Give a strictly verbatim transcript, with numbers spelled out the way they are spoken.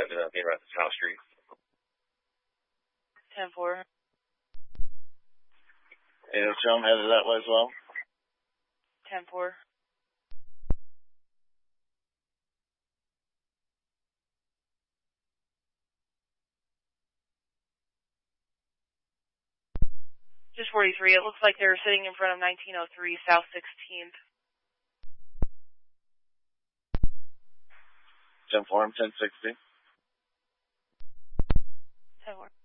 at uh, being right at South Street. ten four. eight oh two, I'm headed that way as well. ten four. Just forty-three. It looks like they're sitting in front of nineteen oh three South sixteenth. ten four, I'm ten sixty. ten four.